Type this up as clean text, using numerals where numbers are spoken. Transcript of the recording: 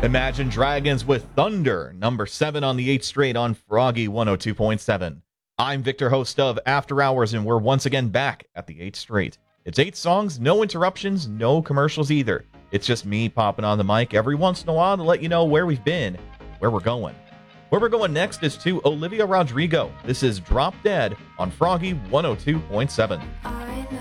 Imagine Dragons with Thunder, number 7 on the 8th straight on Froggy 102.7. I'm Victor, host of After Hours, and we're once again back at the 8th straight. It's 8 songs, no interruptions, no commercials either. It's just me popping on the mic every once in a while to let you know where we've been, where we're going. Where we're going next is to Olivia Rodrigo. This is Drop Dead on Froggy 102.7.